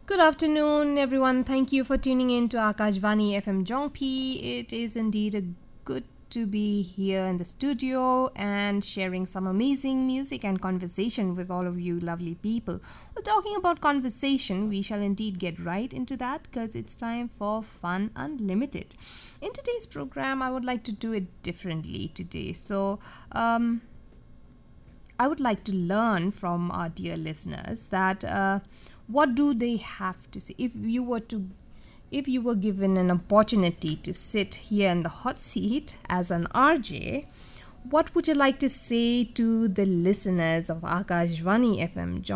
Good afternoon, everyone. Thank you for tuning in to Akashvani FM Jongpi. It is indeed a good to be here in the studio and sharing some amazing music and conversation with all of you lovely people. Well, talking about conversation, we shall indeed get right into that because it's time for Fun Unlimited. In today's program, I would like to do it differently today. So, I would like to learn from our dear listeners that what do they have to say if you were given an opportunity to sit here in the hot seat as an RJ. What would you like to say to the listeners of Akashvani FM